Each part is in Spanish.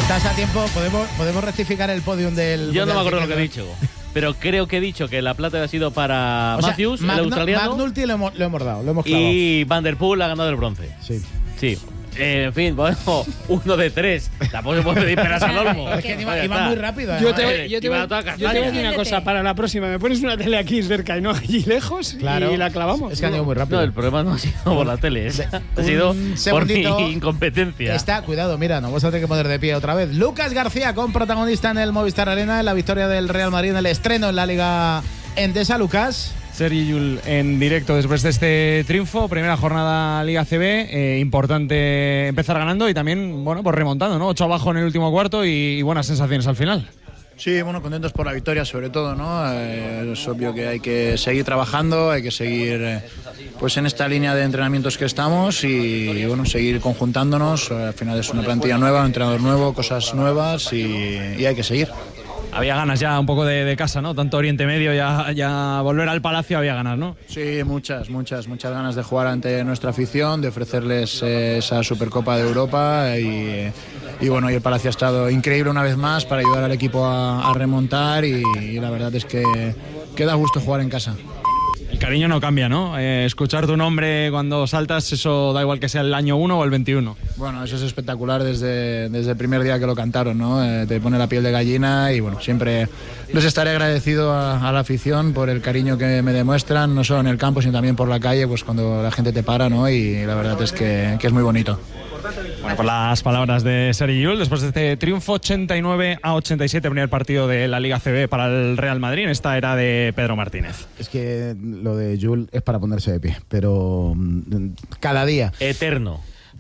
Estás a tiempo, podemos rectificar el podium del... Yo no me acuerdo lo que he dicho, pero creo que he dicho que la plata ha sido para Matthews, el australiano. McNulty lo hemos dado, lo hemos clavado. Y Van Der Poel ha ganado el bronce. Sí. En fin, bueno, 1 de 3. Tampoco se puede pedir peras al olmo. Es que iba muy rápido. Yo te voy a decir una cosa. Para la próxima, me pones una tele aquí cerca y no allí lejos, claro, y la clavamos. Es que han ido muy rápido. No, el problema no ha sido por la tele, ha sido por mi incompetencia. Cuidado, mira, nos vamos a tener que poner de pie otra vez. Lucas García, con protagonista en el Movistar Arena, en la victoria del Real Madrid, en el estreno en la Liga Endesa. Lucas. Sergi Llull en directo después de este triunfo, primera jornada Liga CB, importante empezar ganando y también, bueno, pues remontando, ¿no? 8 abajo en el último cuarto y buenas sensaciones al final. Sí, bueno, contentos por la victoria sobre todo, ¿no? Es obvio que hay que seguir trabajando, hay que seguir pues en esta línea de entrenamientos que estamos y bueno, seguir conjuntándonos. Al final es una plantilla nueva, un entrenador nuevo, cosas nuevas y hay que seguir. Había ganas ya un poco de casa, ¿no? Tanto Oriente Medio, ya volver al Palacio había ganas, ¿no? Sí, muchas ganas de jugar ante nuestra afición, de ofrecerles esa Supercopa de Europa y bueno, y el Palacio ha estado increíble una vez más para ayudar al equipo a remontar y la verdad es que da gusto jugar en casa. El cariño no cambia, ¿no? Escuchar tu nombre cuando saltas, eso da igual que sea el año 1 o el 21. Bueno, eso es espectacular desde el primer día que lo cantaron, ¿no? Te pone la piel de gallina y bueno, siempre les estaré agradecido a la afición por el cariño que me demuestran, no solo en el campo, sino también por la calle, pues cuando la gente te para, ¿no? Y la verdad es que es muy bonito. Bueno, por las palabras de Sergi Llull, después de este triunfo 89-87, primer partido de la Liga CB para el Real Madrid, en esta era de Pedro Martínez. Es que lo de Llull es para ponerse de pie, pero cada día. Eterno.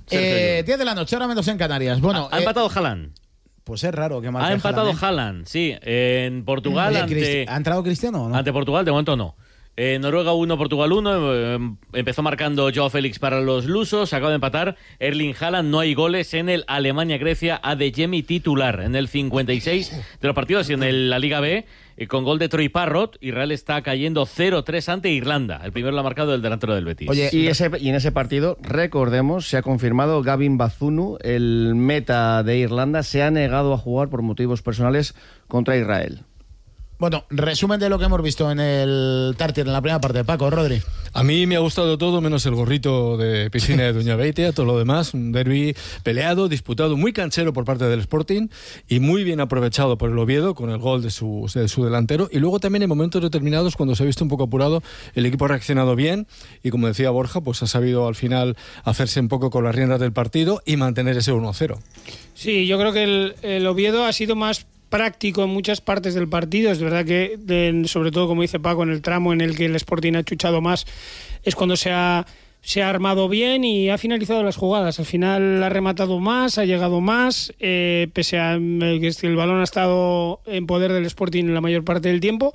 10 de la noche, ahora menos en Canarias. Bueno, ha empatado Haaland. Pues es raro que marque Ha empatado Haaland, Haaland, sí. En Portugal. ¿Ha entrado Cristiano o no? Ante Portugal, de momento no. Noruega 1, Portugal 1. Empezó marcando Joao Félix para los lusos. Acaba de empatar Erling Haaland. No hay goles en el Alemania-Grecia. Adeyemi titular en el 56 de los partidos y en la Liga B. Con gol de Troy Parrott, Israel está cayendo 0-3 ante Irlanda. El primero lo ha marcado el delantero del Betis. Oye, y en ese partido, recordemos, se ha confirmado Gavin Bazunu, el meta de Irlanda, se ha negado a jugar por motivos personales contra Israel. Bueno, resumen de lo que hemos visto en el Tartier en la primera parte. Paco, Rodri. A mí me ha gustado todo, menos el gorrito de piscina de Doña Beitia, todo lo demás. Un derbi peleado, disputado, muy canchero por parte del Sporting y muy bien aprovechado por el Oviedo con el gol de su delantero. Y luego también en momentos determinados, cuando se ha visto un poco apurado, el equipo ha reaccionado bien y, como decía Borja, pues ha sabido al final hacerse un poco con las riendas del partido y mantener ese 1-0. Sí, yo creo que el Oviedo ha sido más práctico en muchas partes del partido. Es verdad que, sobre todo, como dice Paco, en el tramo en el que el Sporting ha chuchado más, es cuando se ha armado bien y ha finalizado las jugadas. Al final ha rematado más, ha llegado más, pese a que el balón ha estado en poder del Sporting la mayor parte del tiempo.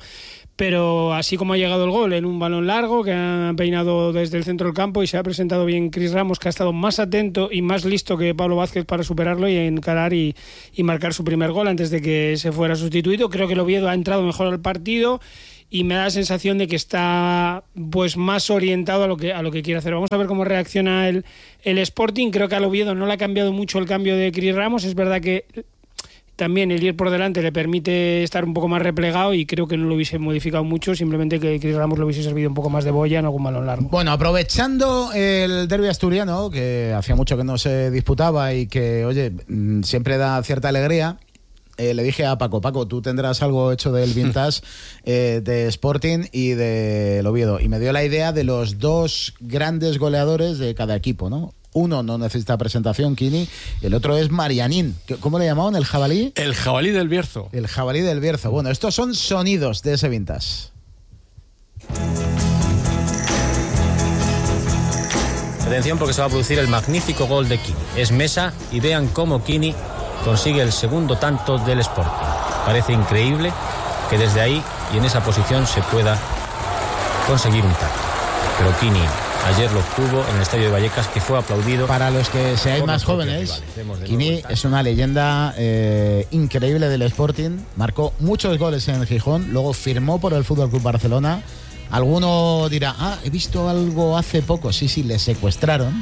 Pero así como ha llegado el gol en un balón largo que ha peinado desde el centro del campo y se ha presentado bien Chris Ramos, que ha estado más atento y más listo que Pablo Vázquez para superarlo y encarar y marcar su primer gol antes de que se fuera sustituido. Creo que el Oviedo ha entrado mejor al partido y me da la sensación de que está pues más orientado a lo que quiere hacer. Vamos a ver cómo reacciona el Sporting. Creo que al Oviedo no le ha cambiado mucho el cambio de Chris Ramos. Es verdad que también el ir por delante le permite estar un poco más replegado y creo que no lo hubiese modificado mucho, simplemente que Chris Ramos le hubiese servido un poco más de boya en algún balón largo. Bueno, aprovechando el derbi asturiano, que hacía mucho que no se disputaba y que, oye, siempre da cierta alegría, le dije a Paco, tú tendrás algo hecho del vintage de Sporting y del Oviedo, y me dio la idea de los dos grandes goleadores de cada equipo, ¿no? Uno no necesita presentación, Kini, el otro es Marianín. ¿Cómo le llamaban? ¿El jabalí? El jabalí del Bierzo. El jabalí del Bierzo. Bueno, estos son sonidos de ese vintage. Atención, porque se va a producir el magnífico gol de Kini. Es mesa y vean cómo Kini consigue el segundo tanto del Sporting. Parece increíble que desde ahí y en esa posición se pueda conseguir un tanto. Pero Kini ayer lo obtuvo en el estadio de Vallecas, que fue aplaudido. Para los que seáis más jóvenes, Kini es una leyenda increíble del Sporting. Marcó muchos goles en el Gijón, luego firmó por el FC Barcelona, Alguno dirá, he visto algo hace poco. Sí, le secuestraron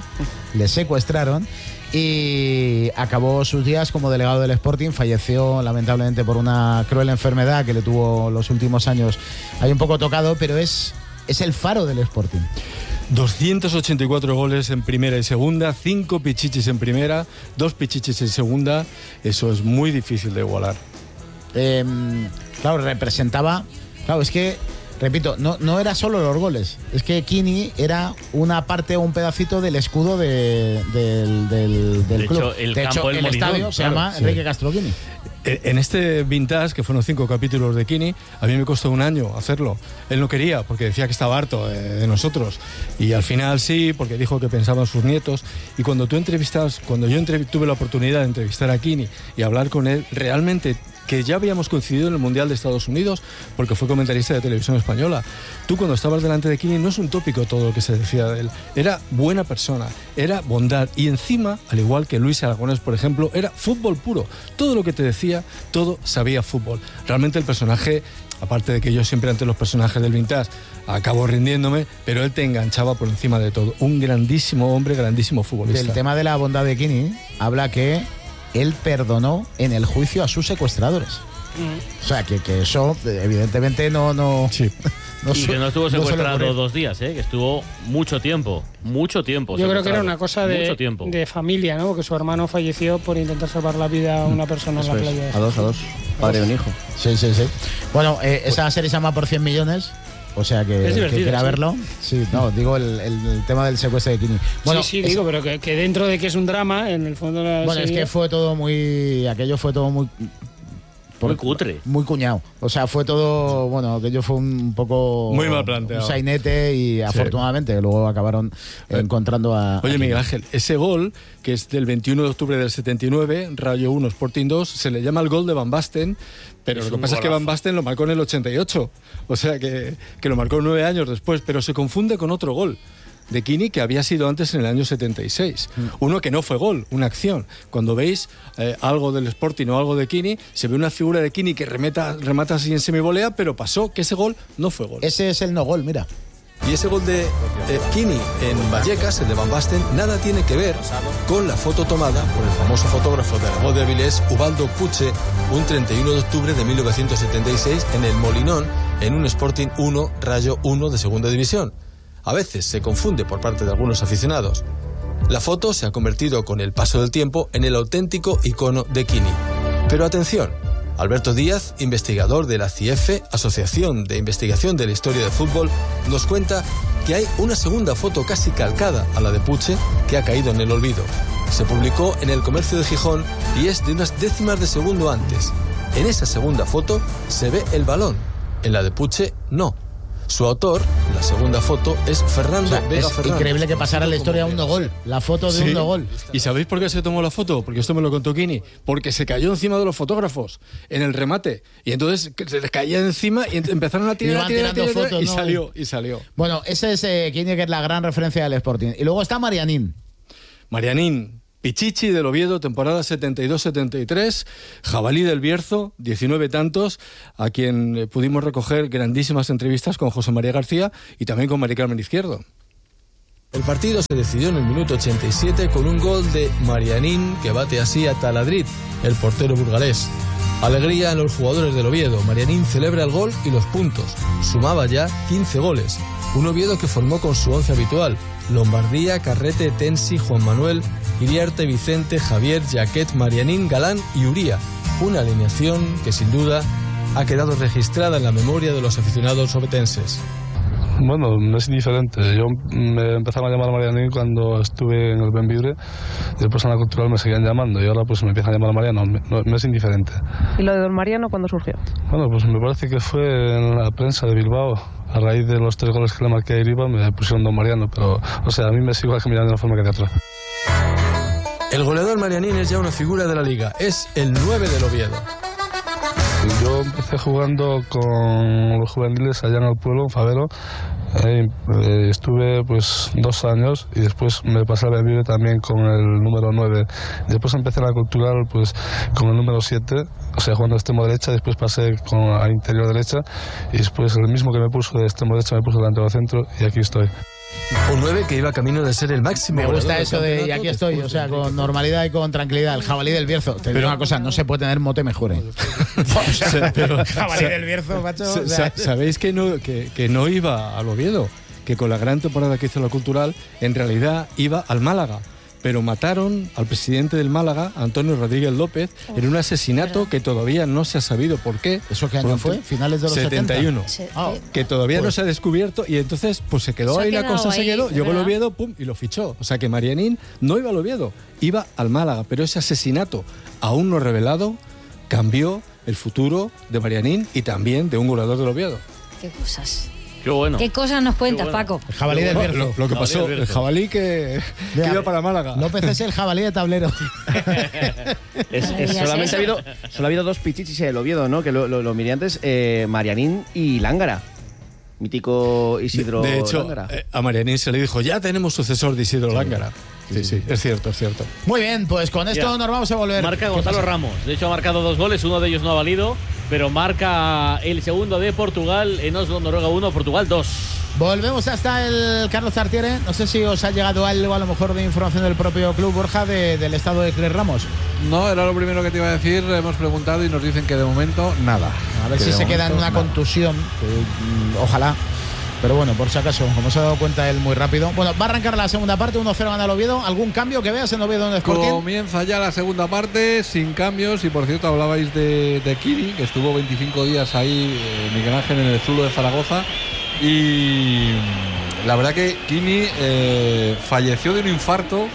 y acabó sus días como delegado del Sporting. Falleció lamentablemente por una cruel enfermedad que le tuvo los últimos años ahí un poco tocado, pero es el faro del Sporting. 284 goles en primera y segunda, 5 pichichis en primera, 2 pichichis en segunda. Eso es muy difícil de igualar. Claro, representaba... Claro, es que, repito, no era solo los goles. Es que Quini era una parte o un pedacito del escudo del club. De hecho, el estadio se llama Enrique Castro Quini. En este Vintage, que fueron 5 capítulos de Quini, a mí me costó un año hacerlo. Él no quería, porque decía que estaba harto de nosotros. Y al final sí, porque dijo que pensaba en sus nietos. Y cuando yo tuve la oportunidad de entrevistar a Quini y hablar con él, realmente, que ya habíamos coincidido en el Mundial de Estados Unidos, porque fue comentarista de televisión española. Tú, cuando estabas delante de Quini, no es un tópico todo lo que se decía de él. Era buena persona, era bondad. Y encima, al igual que Luis Aragonés, por ejemplo, era fútbol puro. Todo lo que te decía, todo sabía fútbol. Realmente el personaje, aparte de que yo siempre ante los personajes del Vintage acabo rindiéndome, pero él te enganchaba por encima de todo. Un grandísimo hombre, grandísimo futbolista. Del tema de la bondad de Quini, habla que él perdonó en el juicio a sus secuestradores. O sea, que eso evidentemente no... Sí. Y que no estuvo secuestrado 2 días, que estuvo mucho tiempo. Yo creo que era una cosa de familia, ¿no? Que su hermano falleció por intentar salvar la vida a una persona en la playa. A dos, padre de un hijo. Sí. Bueno, esa serie se llama Por 100 millones. O sea que quiera verlo. Sí, no, digo el tema del secuestro de Quini. Bueno, digo, pero que dentro de que es un drama, en el fondo de la serie... es que fue todo muy cutre. Muy cuñado. O sea, fue todo, aquello fue un poco... Muy mal planteado. Un sainete y afortunadamente luego acabaron encontrando a... Oye, Miguel Ángel, ese gol, que es del 21 de octubre del 79, Rayo 1, Sporting 2, se le llama el gol de Van Basten, pero lo que pasa es que Van Basten lo marcó en el 88. O sea, que lo marcó 9 años después, pero se confunde con otro gol de Quini que había sido antes en el año 76. Uno que no fue gol, una acción. Cuando veis algo del Sporting o algo de Quini, se ve una figura de Quini que remata así en semivolea, pero pasó que ese gol no fue gol. Ese es el no gol, mira. Y ese gol de Quini en Vallecas, el de Van Basten, nada tiene que ver con la foto tomada por el famoso fotógrafo de la voz de Avilés, Ubaldo Puche, un 31 de octubre de 1976 en el Molinón, en un Sporting 1, Rayo 1 de segunda división. A veces se confunde por parte de algunos aficionados. La foto se ha convertido con el paso del tiempo en el auténtico icono de Quini. Pero atención, Alberto Díaz, investigador de la CIEFE, Asociación de Investigación de la Historia del Fútbol, nos cuenta que hay una segunda foto casi calcada a la de Puche que ha caído en el olvido. Se publicó en El Comercio de Gijón y es de unas décimas de segundo antes. En esa segunda foto se ve el balón, en la de Puche no. Su autor, la segunda foto, es Fernando Vega Fernández. Es increíble que pasara la historia de un no gol. La foto de un no gol. ¿Y sabéis por qué se tomó la foto? Porque esto me lo contó Quini. Porque se cayó encima de los fotógrafos en el remate. Y entonces se les caía encima y empezaron a tirar fotos, y salió. Bueno, ese es Quini, que es la gran referencia del Sporting. Y luego está Marianín. Pichichi del Oviedo, temporada 72-73, Jabalí del Bierzo, 19 tantos, a quien pudimos recoger grandísimas entrevistas con José María García y también con Mari Carmen Izquierdo. El partido se decidió en el minuto 87 con un gol de Marianín que bate así a Taladrid, el portero burgalés. Alegría en los jugadores del Oviedo. Marianín celebra el gol y los puntos. Sumaba ya 15 goles. Un Oviedo que formó con su once habitual: Lombardía, Carrete, Tensi, Juan Manuel, Iriarte, Vicente, Javier, Jaquet, Marianín, Galán y Uría. Una alineación que sin duda ha quedado registrada en la memoria de los aficionados obetenses. Bueno, no es indiferente. Yo me empezaron a llamar Marianín cuando estuve en el Benvibre. Después en la Cultural me seguían llamando y ahora pues me empiezan a llamar Mariano. No es indiferente. ¿Y lo de don Mariano cuándo surgió? Bueno, pues me parece que fue en la prensa de Bilbao. A raíz de los 3 goles que le marqué a Iriba me pusieron don Mariano. Pero, o sea, a mí me sigo mirando de una forma que de otra. El goleador Marianín es ya una figura de la liga. Es el 9 del Oviedo. Yo empecé jugando con los juveniles allá en el pueblo, en Favero, Estuve pues 2 años y después me pasé al Benvibre también con el número 9. Después empecé la cultural pues con el número 7, o sea, jugando de extremo derecha. Después pasé a interior derecha y después el mismo que me puso de extremo derecha me puso delantero centro y aquí estoy. Un 9 que iba camino de ser el máximo. Me gusta goleador eso del de y campeonato aquí estoy, o sea, con normalidad y con tranquilidad. El jabalí del Bierzo. Te digo una cosa, no se puede tener mote mejor. O sea, el jabalí del Bierzo, macho. O sea, ¿Sabéis que no iba al Oviedo? Que con la gran temporada que hizo la Cultural, en realidad iba al Málaga. Pero mataron al presidente del Málaga, Antonio Rodríguez López, en un asesinato que todavía no se ha sabido por qué. ¿Eso qué año fue? ¿Finales de los 71. 70? Que todavía no se ha descubierto y entonces pues se quedó ahí, la cosa se quedó, llegó el Oviedo, pum, y lo fichó. O sea que Marianín no iba al Oviedo, iba al Málaga, pero ese asesinato aún no revelado cambió el futuro de Marianín y también de un goleador del Oviedo. Qué cosas. Qué bueno. ¿Qué cosas nos cuentas, Paco? El jabalí del Bierzo. Lo que pasó, el jabalí que iba para Málaga. López es el jabalí de tablero. Solo ha habido 2 pichichis en el Oviedo, ¿no? Que lo miré antes, Marianín y Lángara. Mítico Isidro de hecho, Lángara. A Marianín se le dijo, ya tenemos sucesor de Isidro Lángara. Sí, es cierto, es cierto. Muy bien, pues con esto nos vamos a volver. Marca Gonzalo Ramos. De hecho, ha marcado 2 goles, uno de ellos no ha valido, pero marca el segundo de Portugal en Oslo, Noruega 1, Portugal 2. Volvemos hasta el Carlos Tartiere. No sé si os ha llegado algo a lo mejor de información del propio club, Borja, del estado de Cris Ramos. No, era lo primero que te iba a decir. Hemos preguntado y nos dicen que de momento nada. A ver si se queda en una contusión, que, ojalá. Pero bueno, por si acaso, como se ha dado cuenta él muy rápido. Bueno, va a arrancar la segunda parte, 1-0 gana el Oviedo. ¿Algún cambio que veas en Oviedo en el Sporting? Comienza ya la segunda parte, sin cambios. Y por cierto, hablabais de Kini, que estuvo 25 días ahí, Miguel Ángel, en el Zulo de Zaragoza. Y la verdad que Kini falleció de un infarto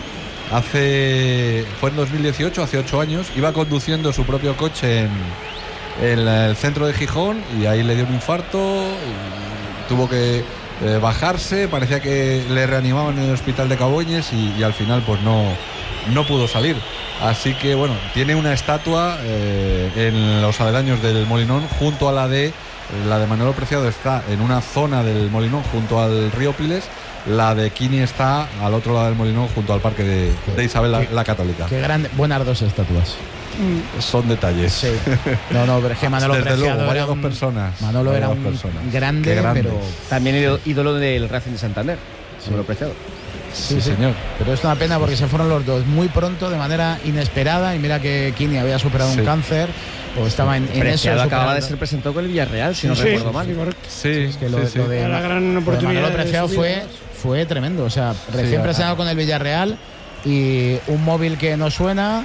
fue en 2018, hace 8 años. Iba conduciendo su propio coche en el centro de Gijón y ahí le dio un infarto y tuvo que bajarse. Parecía que le reanimaban en el hospital de Caboñes y al final pues no pudo salir. Así que bueno, tiene una estatua en los aledaños del Molinón junto a la de Manolo Preciado. Está en una zona del Molinón junto al río Piles. La de Kini está al otro lado del Molinón junto al parque de Isabel la Católica. Qué grande, buenas 2 estatuas. Son detalles. Sí. No, pero es que Manolo Desde Preciado luego, era 2 personas. Manolo era un grande, pero también ídolo del Racing de Santander. Manolo Preciado. Sí, señor. Pero es una pena porque se fueron los dos muy pronto, de manera inesperada. Y mira que Kini había superado un cáncer. O estaba en eso. Acababa de ser presentado con el Villarreal, si no recuerdo mal. Sí, es que lo de la gran oportunidad. Manolo Preciado fue tremendo. O sea, recién presentado con el Villarreal y un móvil que no suena,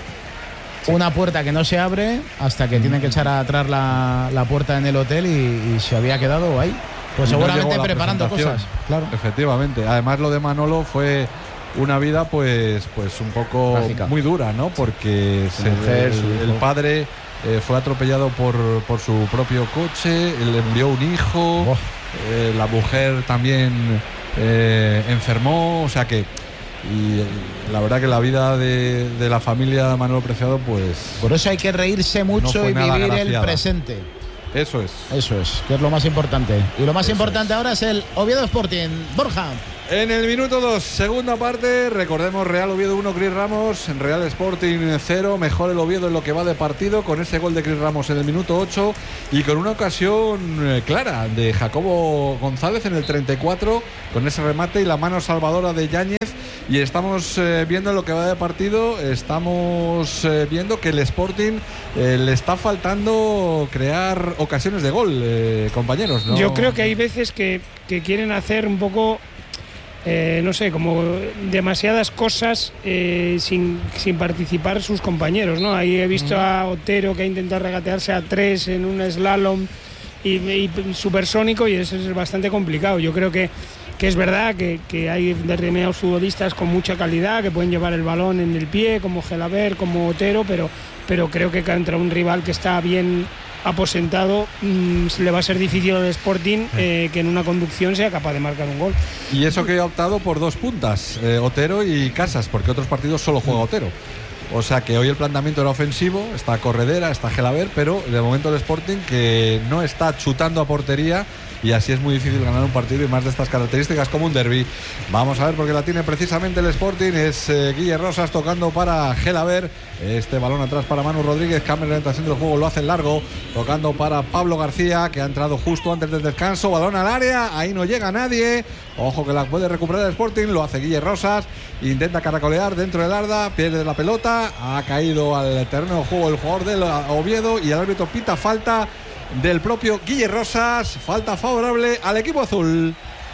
una puerta que no se abre hasta que tienen que echar atrás la puerta en el hotel y se había quedado ahí. Pues seguramente preparando cosas. Claro. Efectivamente. Además, lo de Manolo fue una vida pues un poco trágica, muy dura, ¿no? Porque el padre fue atropellado por su propio coche, le envió un hijo, la mujer también enfermó, o sea que la verdad que la vida de la familia de Manolo Preciado pues... Por eso hay que reírse mucho y vivir el presente. Eso es, que es lo más importante. Y lo más importante ahora es el Oviedo Sporting. Borja. En el minuto 2, segunda parte, recordemos Real Oviedo 1, Cris Ramos, Real Sporting 0, mejor el Oviedo en lo que va de partido, con ese gol de Cris Ramos en el minuto 8 y con una ocasión clara de Jacobo González en el 34, con ese remate y la mano salvadora de Yáñez. Y estamos viendo en lo que va de partido, estamos viendo que el Sporting le está faltando crear ocasiones de gol, compañeros, ¿no? Yo creo que hay veces que quieren hacer un poco... no sé, como demasiadas cosas sin participar sus compañeros, ¿no? Ahí he visto a Otero que ha intentado regatearse a 3 en un slalom y supersónico, y eso es bastante complicado. Yo creo que es verdad que hay determinados futbolistas con mucha calidad que pueden llevar el balón en el pie, como Gelabert, como Otero, pero creo que contra un rival que está bien aposentado le va a ser difícil al Sporting que en una conducción sea capaz de marcar un gol. Y eso que ha optado por 2 puntas, Otero y Casas, porque otros partidos solo juega Otero. O sea que hoy el planteamiento era ofensivo, está Corredera, está Gelaber, pero de momento el Sporting que no está chutando a portería, y así es muy difícil ganar un partido y más de estas características como un derbi. Vamos a ver porque la tiene precisamente el Sporting. Es Guille Rosas tocando para Gelaber. Este balón atrás para Manu Rodríguez. Cambia la orientación del juego, lo hace largo. Tocando para Pablo García, que ha entrado justo antes del descanso. Balón al área, ahí no llega nadie. Ojo que la puede recuperar el Sporting. Lo hace Guille Rosas. Intenta caracolear dentro del Arda. Pierde la pelota. Ha caído al terreno de juego el jugador del Oviedo y el árbitro pita falta del propio Guille Rosas, falta favorable al equipo azul.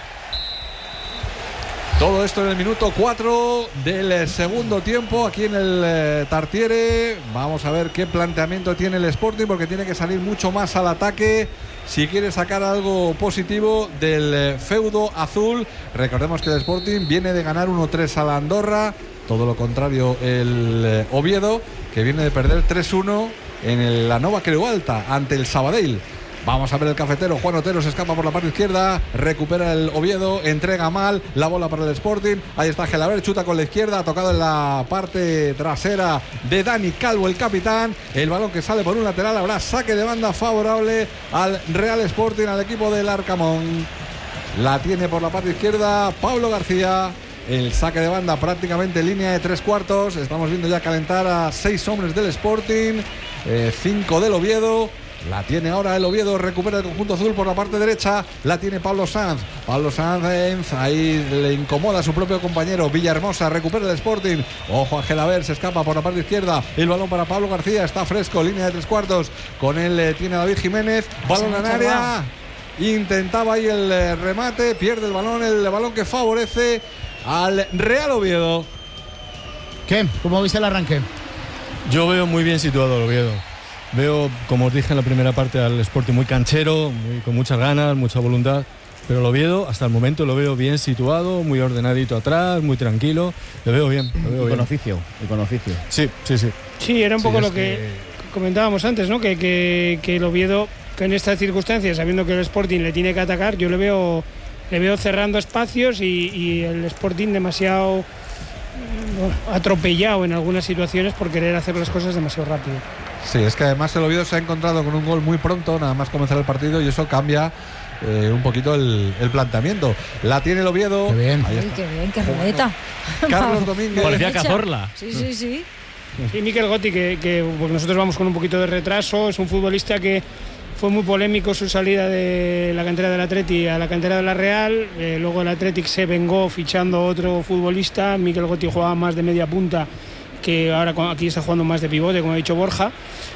Todo esto en el minuto 4 del segundo tiempo aquí en el Tartiere. Vamos a ver qué planteamiento tiene el Sporting, porque tiene que salir mucho más al ataque si quiere sacar algo positivo del feudo azul. Recordemos que el Sporting viene de ganar 1-3 a la Andorra, todo lo contrario el Oviedo, que viene de perder 3-1 en la Nova Creu Alta ante el Sabadell. Vamos a ver el cafetero. Juan Otero se escapa por la parte izquierda, recupera el Oviedo, entrega mal la bola para el Sporting. Ahí está Gelaber, chuta con la izquierda, ha tocado en la parte trasera de Dani Calvo, el capitán. El balón que sale por un lateral, habrá saque de banda favorable al Real Sporting, al equipo del Arcamón. La tiene por la parte izquierda Pablo García. El saque de banda prácticamente en línea de 3/4. Estamos viendo ya calentar a 6 hombres del Sporting, 5 del Oviedo. La tiene ahora el Oviedo, recupera el conjunto azul por la parte derecha. La tiene Pablo Sanz. Pablo Sanz, ahí le incomoda a su propio compañero. Villahermosa, recupera el Sporting. Ojo a Gelaber, se escapa por la parte izquierda. El balón para Pablo García, está fresco, línea de 3/4. Con él tiene David Jiménez. Balón en área. Intentaba ahí el remate, pierde el balón que favorece al Real Oviedo. ¿Qué? ¿Cómo viste el arranque? Yo veo muy bien situado el Oviedo. Veo, como os dije en la primera parte, al Sporting muy canchero, con muchas ganas, mucha voluntad. Pero el Oviedo, hasta el momento, lo veo bien situado, muy ordenadito atrás, muy tranquilo. Lo veo bien. Con oficio. Sí. Sí, era un poco lo que comentábamos antes, ¿no? Que el Oviedo, que en estas circunstancias, sabiendo que el Sporting le tiene que atacar, yo le veo cerrando espacios y el Sporting demasiado atropellado en algunas situaciones por querer hacer las cosas demasiado rápido. Sí, es que además el Oviedo se ha encontrado con un gol muy pronto, nada más comenzar el partido, y eso cambia un poquito el planteamiento. La tiene el Oviedo. Qué bien. Uy, qué bien, qué roleta. Carlos Domínguez. Parecía Cazorla. Sí. Sí, Mikel Gotti, que porque nosotros vamos con un poquito de retraso, es un futbolista que fue muy polémico su salida de la cantera del Atleti a la cantera de la Real. Luego el Athletic se vengó fichando otro futbolista. Mikel Gotti jugaba más de media punta, que ahora aquí está jugando más de pivote, como ha dicho Borja.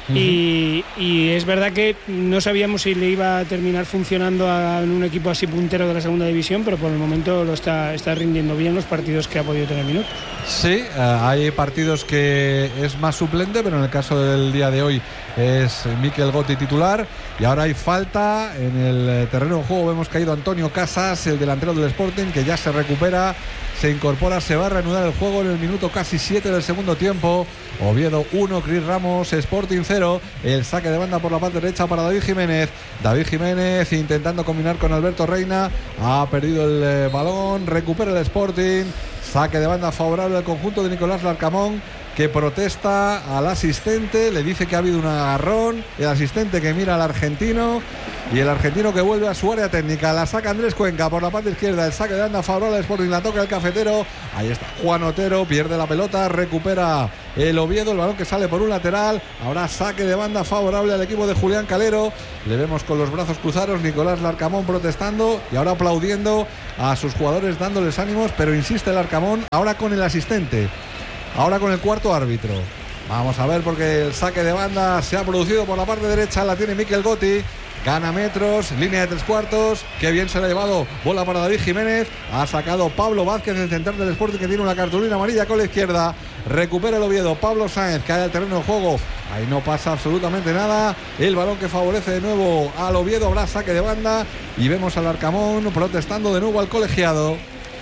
Y es verdad que no sabíamos si le iba a terminar funcionando en un equipo así puntero de la segunda división, pero por el momento lo está rindiendo bien los partidos que ha podido tener minutos. Sí, hay partidos que es más suplente, pero en el caso del día de hoy es Mikel Gotti titular. Y ahora hay falta en el terreno de juego. Vemos caído Antonio Casas, el delantero del Sporting, que ya se recupera, se incorpora, se va a reanudar el juego en el minuto casi 7 del segundo tiempo. Oviedo 1, Cris Ramos, Sporting 0. El saque de banda por la parte derecha para David Jiménez. David Jiménez intentando combinar con Alberto Reina. Ha perdido el balón, recupera el Sporting. Saque de banda favorable al conjunto de Nicolás Larcamón, que protesta al asistente, le dice que ha habido un agarrón. El asistente que mira al argentino y el argentino que vuelve a su área técnica. La saca Andrés Cuenca por la parte izquierda. El saque de banda favorable al Sporting, la toca el cafetero. Ahí está Juan Otero, pierde la pelota, recupera el Oviedo, el balón que sale por un lateral. Ahora saque de banda favorable al equipo de Julián Calero. Le vemos con los brazos cruzados, Nicolás Larcamón protestando y ahora aplaudiendo a sus jugadores, dándoles ánimos, pero insiste el Larcamón ahora con el asistente. Ahora con el cuarto árbitro. Vamos a ver, porque el saque de banda se ha producido por la parte derecha. La tiene Mikel Gotti. Gana metros, línea de 3/4. Qué bien se le ha llevado. Bola para David Jiménez. Ha sacado Pablo Vázquez, el central del Sporting, que tiene una cartulina amarilla con la izquierda. Recupera el Oviedo. Pablo Sáenz cae al terreno de juego. Ahí no pasa absolutamente nada. El balón que favorece de nuevo al Oviedo. Habrá saque de banda. Y vemos al Arcamón protestando de nuevo al colegiado.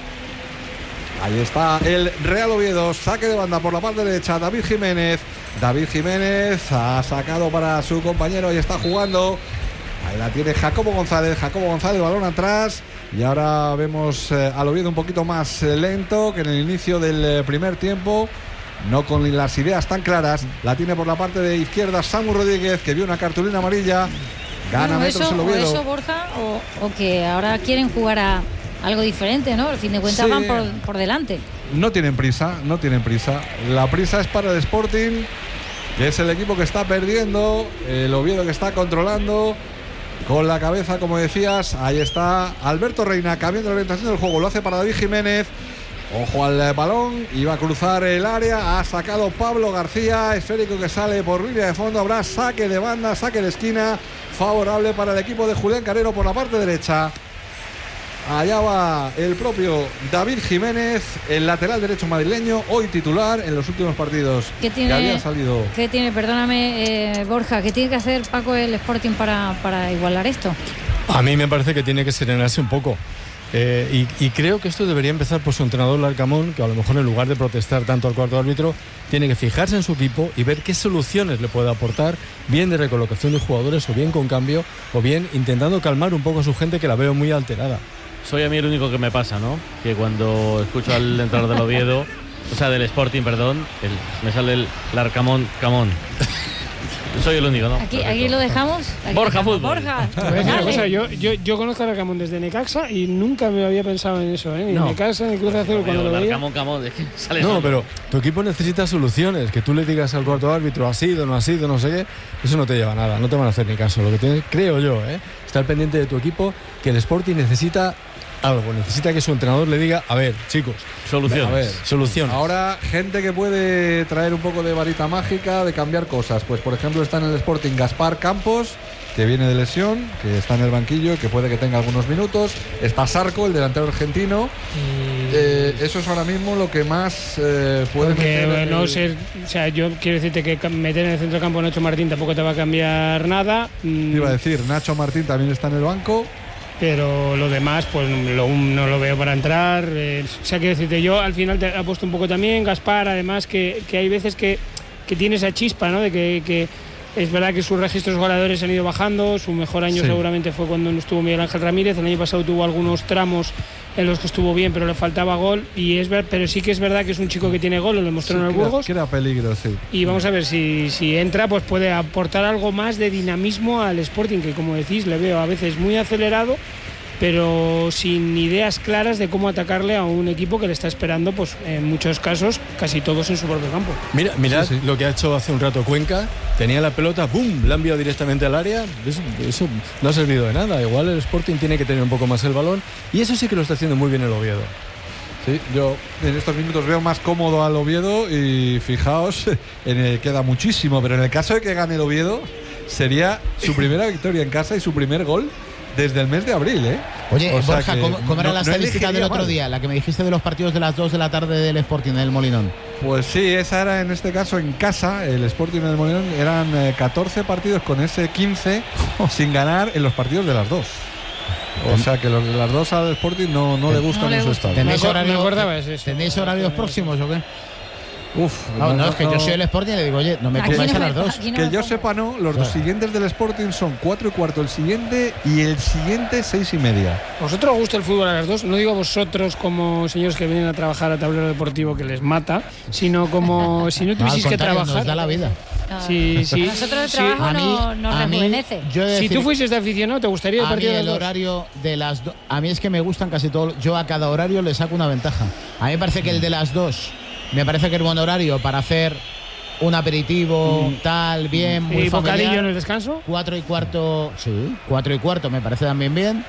Ahí está el Real Oviedo, saque de banda por la parte derecha, David Jiménez. David Jiménez ha sacado para su compañero y está jugando. Ahí la tiene Jacobo González, balón atrás. Y ahora vemos al Oviedo un poquito más lento que en el inicio del primer tiempo. no con las ideas tan claras. La tiene por la parte de izquierda Samu Rodríguez, que vio una cartulina amarilla. Gana metros el Oviedo. Eso, Borja, o que ahora quieren jugar a algo diferente, ¿no? Al fin de cuentas van por delante. No tienen prisa. La prisa es para el Sporting, que es el equipo que está perdiendo, el Oviedo que está controlando con la cabeza, como decías. Ahí está Alberto Reina cambiando la orientación del juego, lo hace para David Jiménez. Ojo al balón, iba a cruzar el área, ha sacado Pablo García, esférico que sale por línea de fondo. Habrá saque de banda, saque de esquina, favorable para el equipo de Julián Carrero por la parte derecha. Allá va el propio David Jiménez, el lateral derecho madrileño, hoy titular en los últimos partidos que habían salido. ¿Qué tiene, perdóname, Borja, qué tiene que hacer Paco el Sporting para igualar esto? A mí me parece que tiene que serenarse un poco. Y creo que esto debería empezar por su entrenador Larcamón, que a lo mejor en lugar de protestar tanto al cuarto árbitro, tiene que fijarse en su equipo y ver qué soluciones le puede aportar, bien de recolocación de jugadores, o bien con cambio, o bien intentando calmar un poco a su gente, que la veo muy alterada. Soy a mí el único que me pasa, ¿no? Que cuando escucho al entrenador del Oviedo, o sea, del Sporting, perdón, me sale el Larcamón Camón. Soy el único, ¿no? Aquí lo dejamos. Borja Fútbol. Borja. Yo conozco a Larcamón desde Necaxa y nunca me había pensado en eso, ¿eh? Ni Necaxa, ni Cruz Azul, cuando lo veía. Camón, es que sale no, pero tu equipo necesita soluciones. Que tú le digas al cuarto árbitro, ha sido, no sé qué, eso no te lleva a nada, no te van a hacer ni caso. Lo que tienes, creo yo, estar pendiente de tu equipo, que el Sporting necesita algo, necesita que su entrenador le diga, a ver, chicos, soluciones. Ahora, gente que puede traer un poco de varita mágica, de cambiar cosas. Pues, por ejemplo, está en el Sporting Gaspar Campos, que viene de lesión, que está en el banquillo, que puede que tenga algunos minutos. Está Sarco, el delantero argentino. Eso es ahora mismo lo que más puede meter. O sea, yo quiero decirte que meter en el centro campo a Nacho Martín tampoco te va a cambiar nada. Iba a decir, Nacho Martín también está en el banco. Pero lo demás, pues no lo veo para entrar. O sea, quiero decirte, yo al final te apuesto un poco también, Gaspar, además que hay veces que tiene esa chispa, ¿no? De que es verdad que sus registros goleadores han ido bajando. Su mejor año seguramente fue cuando no estuvo Miguel Ángel Ramírez. El año pasado tuvo algunos tramos en los que estuvo bien, pero le faltaba gol. Pero sí que es verdad que es un chico que tiene gol, lo demostró en el Burgos. Que era peligro, sí. Y vamos a ver si entra, pues puede aportar algo más de dinamismo al Sporting, que como decís, le veo a veces muy acelerado, pero sin ideas claras de cómo atacarle a un equipo que le está esperando, pues en muchos casos, casi todos en su propio campo. Mirad lo que ha hecho hace un rato Cuenca. Tenía la pelota, ¡bum!, la ha enviado directamente al área. Eso no ha servido de nada. Igual el Sporting tiene que tener un poco más el balón, y eso sí que lo está haciendo muy bien el Oviedo. Sí, yo en estos minutos veo más cómodo al Oviedo, y fijaos, queda muchísimo, pero en el caso de que gane el Oviedo, sería su primera victoria en casa y su primer gol desde el mes de abril, ¿eh? Oye, Borja, ¿cómo era la estadística del otro día? La que me dijiste de los partidos de las 2 de la tarde del Sporting, del Molinón. Pues sí, esa era en este caso en casa, el Sporting del Molinón. Eran 14 partidos con ese 15 sin ganar en los partidos de las 2. O sea que los de las 2 al Sporting no le gustan en su estado. ¿Tenéis horarios próximos o qué? Es que yo soy el Sporting y le digo, oye, no me pongáis a las 2. Que yo sepa, no, los dos siguientes del Sporting son 4:15 el siguiente, y el siguiente 6:30. ¿Vosotros os gusta el fútbol a las 2? No digo vosotros como señores que vienen a trabajar a tablero deportivo que les mata, sino como si no tuvieseis que trabajar. Nos da la vida. Sí. A nosotros el trabajo nos rejuvenece. Si tú fueses de aficionado, ¿te gustaría el partido de las 2? Horario de las 2. A mí es que me gustan casi todos. Yo a cada horario le saco una ventaja. A mí me parece que el de las 2 me parece que es buen horario para hacer un aperitivo, tal, bien, muy familiar. ¿Y bocadillo en el descanso? 4:15, sí, 4:15 me parece también bien.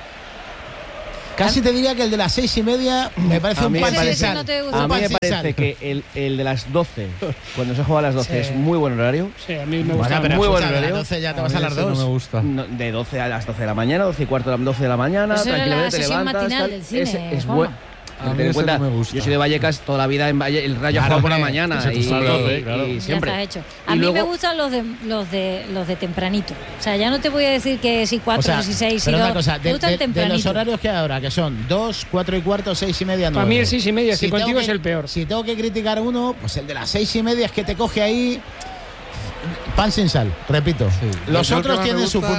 Casi te diría que el de las 6:30 me parece un pan sin sal. A mí me parece que el de las 12, cuando se juega a las 12, es muy buen horario. Sí, a mí me gusta. Pero muy buen horario. A las 12 ya te vas a las 2. No me gusta. De 12 a las 12 de la mañana, 12:15 a las 12 de la mañana. Eso tranquilamente era la te levantas. matinal del cine, es bueno. A mí eso no me gusta. Yo soy de Vallecas, toda la vida en Valle, el Rayo juega por la mañana y siempre. Ya está hecho. A mí me gustan los de tempranito. O sea, ya no te voy a decir que si 4, si 6, si 2. Una cosa, me gustan tempranito. De los horarios que hay ahora, que son 2, 4:15, 6:30, 9. Para mí el 6:30, si contigo es el peor. Si tengo que criticar uno, pues el de las 6:30 es que te coge ahí pan sin sal, repito. Sí. Los otros tienen su punto.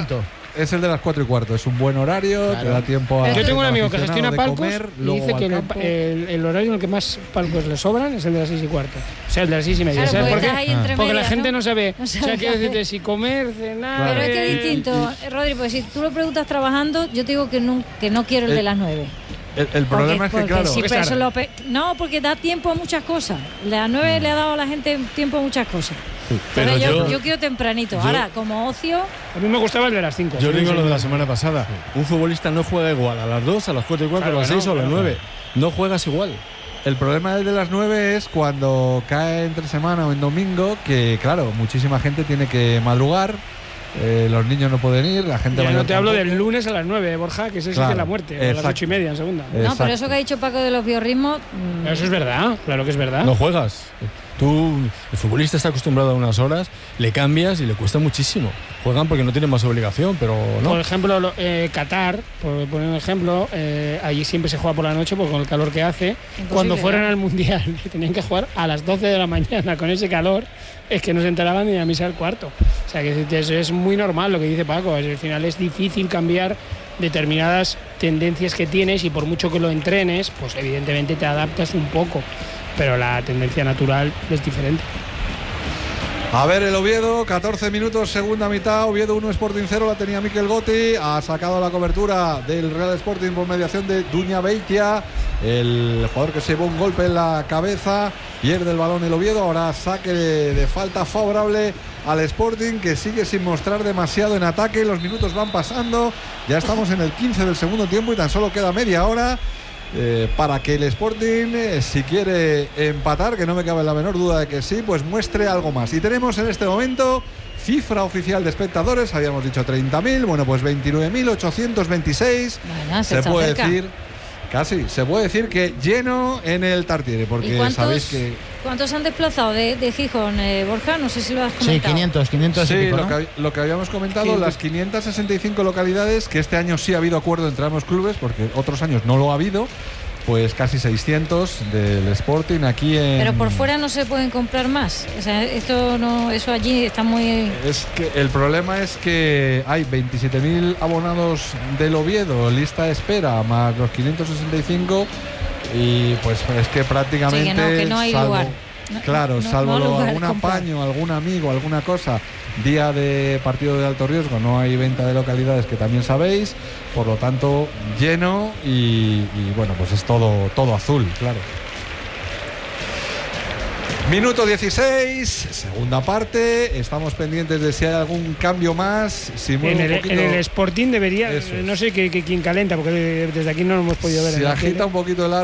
es el de las 4:15. Es un buen horario, te da tiempo a. Yo tengo un amigo que gestiona palcos comer, y dice que el horario en el que más palcos le sobran es el de las 6:15. O sea, el de las 6:30. Claro, ¿Sabes por qué? Porque medias, la gente ¿no? sabe. No O sea, sabe quiero qué decirte, si comer, cenar. Pero es que es distinto, Rodri, porque si tú lo preguntas trabajando, yo te digo que no quiero el de las 9. El problema es que, claro. Sí, pero eso no, porque da tiempo a muchas cosas. Las 9 le ha dado a la gente tiempo a muchas cosas. Pero yo quiero tempranito. Ahora, como ocio. A mí me gustaba el de las 5. Yo digo lo de la semana pasada. Un futbolista no juega igual a las 2, a las 4:15, a las 6 o a las 9. No juegas igual. El problema del de las 9 es cuando cae entre semana o en domingo, que claro, muchísima gente tiene que madrugar. Los niños no pueden ir, la gente mayor. No te hablo tampoco. del lunes a las 9, Borja, que ese Claro, es de la muerte, o a las 8:30 en segunda. No, pero eso que ha dicho Paco de los biorritmos. Eso es verdad, claro que es verdad. No juegas. Tú, el futbolista está acostumbrado a unas horas, le cambias y le cuesta muchísimo. Juegan porque no tienen más obligación, pero no. Por ejemplo, Qatar, por poner un ejemplo, allí siempre se juega por la noche porque con el calor que hace. Imposible, cuando fueron al Mundial tenían que jugar a las 12 de la mañana con ese calor, es que no se enteraban ni a misa del cuarto. O sea, que eso es muy normal lo que dice Paco. Al final es difícil cambiar determinadas tendencias que tienes y por mucho que lo entrenes, pues evidentemente te adaptas un poco. Pero la tendencia natural es diferente. A ver, el Oviedo, 14 minutos, segunda mitad. Oviedo 1, Sporting 0, la tenía Mikel Gotti. Ha sacado la cobertura del Real Sporting por mediación de Duña Beitia. El jugador que se llevó un golpe en la cabeza. Pierde el balón el Oviedo. Ahora saque de falta favorable al Sporting, que sigue sin mostrar demasiado en ataque. Los minutos van pasando. Ya estamos en el 15 del segundo tiempo y tan solo queda media hora. Para que el Sporting, si quiere empatar, que no me cabe la menor duda de que sí, pues muestre algo más. Y tenemos en este momento cifra oficial de espectadores, habíamos dicho 30.000, bueno, pues 29.826. Bueno, se puede cerca. decir, casi, se puede decir que lleno en el Tartiere, porque sabéis que... ¿Cuántos han desplazado de Gijón, Borja? No sé si lo has comentado. Sí, 500 sí, y pico, lo, ¿no? lo que habíamos comentado, las 565 localidades, que este año sí ha habido acuerdo entre ambos clubes, porque otros años no lo ha habido, pues casi 600 del Sporting aquí en... Pero por fuera no se pueden comprar más. O sea, esto no, eso allí está muy... Es que el problema es que hay 27.000 abonados del Oviedo, lista de espera, más los 565, y pues es que prácticamente... Sí, que no hay lugar. Claro, salvo lugar algún comprar. apaño, algún amigo, alguna cosa, día de partido de alto riesgo, no hay venta de localidades, que también sabéis, por lo tanto lleno y bueno, pues es todo azul, claro. Minuto 16, segunda parte, estamos pendientes de si hay algún cambio más. Si En el Sporting debería, no sé quién calenta, porque desde aquí no lo hemos podido ver. Se agita un poquito el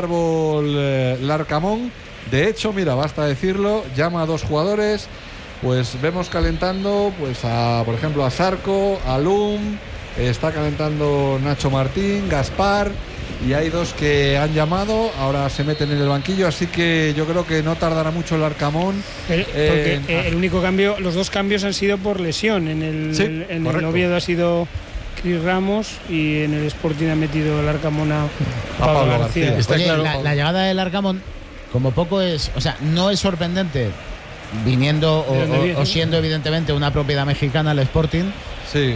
árbol Larcamón. De hecho, mira, basta decirlo, llama a dos jugadores, pues vemos calentando, pues por ejemplo a Sarco, a Lum, está calentando Nacho Martín, Gaspar, y hay dos que han llamado, ahora se meten en el banquillo, así que yo creo que no tardará mucho el Arcamón. Porque el único cambio, los dos cambios han sido por lesión. En el Oviedo ha sido Cris Ramos y en el Sporting ha metido el Arcamón a Pablo García. Oye, claro, la llegada del Arcamón, como poco es, o sea, no es sorprendente viniendo o siendo evidentemente una propiedad mexicana el Sporting. Sí,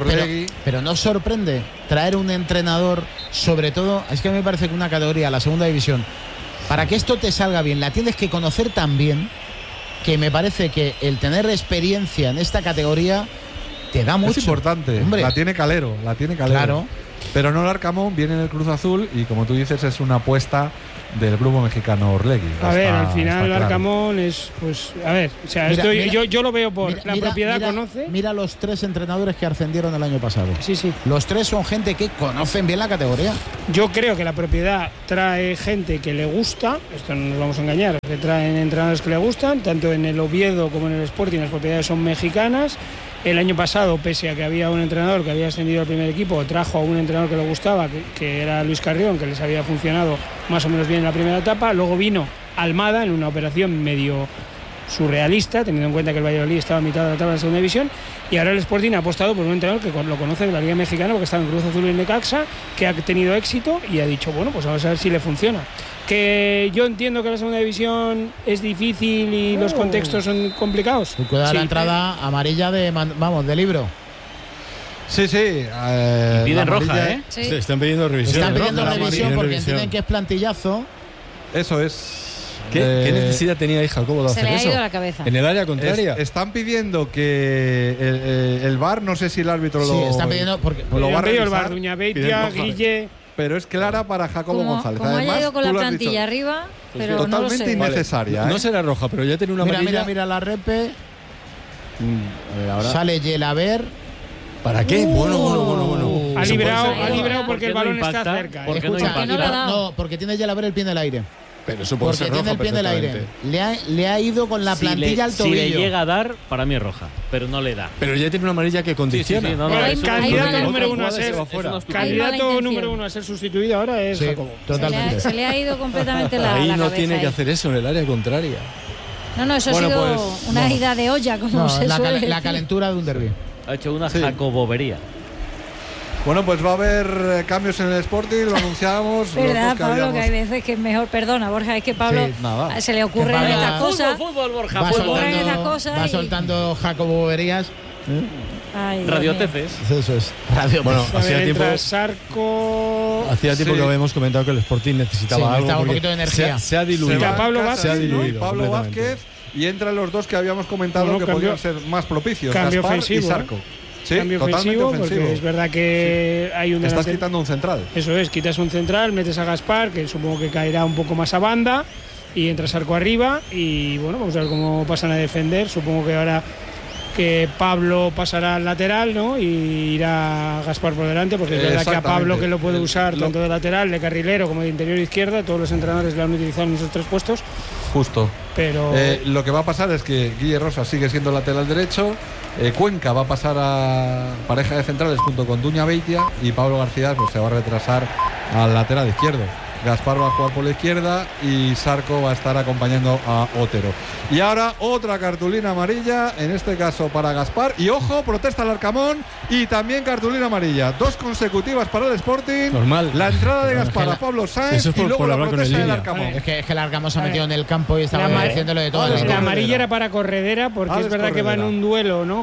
pero no sorprende traer un entrenador, sobre todo, es que a mí me parece que una categoría, la segunda división, para que esto te salga bien, la tienes que conocer tan bien, que me parece que el tener experiencia en esta categoría te da mucho. Es importante, hombre. La tiene Calero. Claro. Pero no el Arcamón, viene en el Cruz Azul y como tú dices es una apuesta del grupo mexicano Orlegui. Al final el Arcamón es, pues, a ver, o sea, yo lo veo por la propiedad conoce. Mira los tres entrenadores que ascendieron el año pasado. Sí. Los tres son gente que conocen bien la categoría. Yo creo que la propiedad trae gente que le gusta, esto no nos vamos a engañar, que traen entrenadores que le gustan, tanto en el Oviedo como en el Sporting, las propiedades son mexicanas. El año pasado, pese a que había un entrenador que había ascendido al primer equipo, trajo a un entrenador que le gustaba, que era Luis Carrión, que les había funcionado más o menos bien en la primera etapa. Luego vino Almada en una operación medio surrealista, teniendo en cuenta que el Valladolid estaba a mitad de la tabla de la segunda división, y ahora el Sporting ha apostado por un entrenador que lo conoce de la Liga Mexicana, porque estaba en Cruz Azul y en Necaxa, que ha tenido éxito y ha dicho, bueno, pues vamos a ver si le funciona. Que yo entiendo que la segunda división es difícil y los contextos son complicados. Cuidado, la entrada amarilla de libro. Sí. Piden roja, ¿eh? Sí. Están pidiendo revisión. Están pidiendo roja, revisión porque revisión. entienden que es plantillazo. Eso es. ¿Qué necesidad tenía Jacobo de Se hacer le ha eso? ido la cabeza. En el área contraria. Están pidiendo que el VAR, no sé si el árbitro Sí, lo. están pidiendo porque lo va a el revisar, Bar, Duña Beitia, piden roja. Guille. Pero es clara para Jacobo González. Como Además, haya ido con tú la lo has plantilla dicho. arriba, pero totalmente no lo sé. innecesaria. No ¿eh? será roja, pero ya tiene una amarilla. mira la repe. A ver, ahora. Sale Gelaber. ¿Para qué? Bueno. Ha Eso librado, puede ser. ha librado porque el ¿Por qué no balón está impacta? cerca. ¿Por qué no Escucha, impacta? no, porque tiene Gelaber el pie en el aire. Pero eso puede Porque ser tiene roja el pie en el aire. perfectamente. Le ha ido con la plantilla al tobillo. Si le llega a dar, para mí es roja, pero no le da. Pero ya tiene una amarilla que condiciona. Sí, no, Pero hay es candidato una- número otra uno a jugada ser. se va fuera. Candidato número uno a ser sustituido ahora es Sí, Jacobo. totalmente. Se le ha ido completamente la Ahí no cabeza tiene que ahí. hacer eso en el área contraria. No, eso Bueno, ha sido pues, una ida de olla, como No, se suele la decir. calentura de un derbi. Ha hecho una Sí. jacobobería. Bueno, pues va a haber cambios en el Sporting, lo anunciamos. los ¿Verdad, dos que Pablo? habíamos- Que hay veces que es mejor. Perdona, Borja, es que Pablo Sí, nada. se le ocurren Que Pablo- estas cosas. Fútbol, Borja, Va fútbol. ocurren estas soltando, cosas va y- soltando Jacobo Boberías. Ay, Dios Radioteces. Eso es. Radio. Bueno, A ver, hacía tiempo, entra Sarco. que habíamos comentado que el Sporting necesitaba Sí, algo. necesitaba un porque poquito de energía. Se ha diluido. Entra Pablo Se Vázquez, ha ¿no? diluido Pablo completamente. Vázquez y entran los dos que habíamos comentado Bueno, que cambio- podían ser más propicios. cambio Gaspar ofensivo, y Sarco. Sí, Cambio totalmente ofensivo, porque es verdad que hay un Te estás delantero- quitando un central. Eso es, quitas un central, metes a Gaspar, que supongo que caerá un poco más a banda, y entra Sarco arriba. Y bueno, vamos a ver cómo pasan a defender. Supongo que ahora que Pablo pasará al lateral, ¿no? Y irá Gaspar por delante, porque es verdad que a Pablo, que lo puede usar tanto de lateral, de carrilero como de interior izquierda, todos los entrenadores lo han utilizado en esos tres puestos. Justo. Pero Lo que va a pasar es que Guille Rosa sigue siendo lateral derecho. Cuenca va a pasar a pareja de centrales junto con Duña Beitia, y Pablo García pues, se va a retrasar al lateral izquierdo. Gaspar va a jugar por la izquierda y Sarco va a estar acompañando a Otero. Y ahora otra cartulina amarilla, en este caso para Gaspar. Y ojo, protesta el Arcamón y también cartulina amarilla. 2 consecutivas para el Sporting. Normal. La entrada de Bueno, Gaspar es que a Pablo Sainz eso es y por luego la hablar con el protesta del línea. Arcamón. Es que Largamos se ha metido en el campo y estaba La haciéndolo de todo. la amarilla era para Corredera, porque Alex es verdad que va en Corredera. un duelo, ¿no?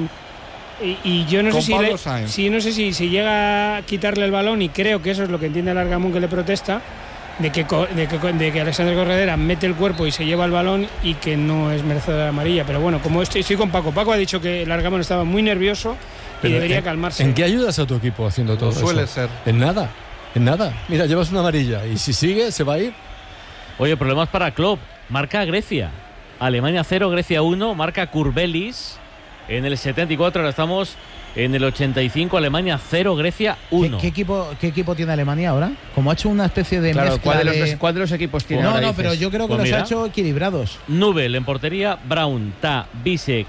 Y yo no Con sé si, Pablo Sainz. no sé si llega a quitarle el balón, y creo que eso es lo que entiende el Argamón, que le protesta, de que Alexander Corredera mete el cuerpo y se lleva el balón, y que no es merecedor de la amarilla. Pero bueno, como estoy con Paco. Paco ha dicho que el Argamón estaba muy nervioso y Pero debería ¿en- calmarse. ¿En qué ayudas a tu equipo haciendo todo eso? Suele ser. En nada. En nada. Mira, llevas una amarilla y si sigue, se va a ir. Oye, problemas para Klopp. Marca Grecia. Alemania 0, Grecia 1. Marca Kurbelis en el 74. Ahora estamos en el 85. Alemania 0, Grecia 1. ¿Qué equipo tiene Alemania ahora? Como ha hecho una especie de Claro, mezcla ¿cuál de los equipos tiene No, ahora, no, dices? pero yo creo que Pues los mira. ha hecho equilibrados. Nubel en portería. Brown, Ta, Bisek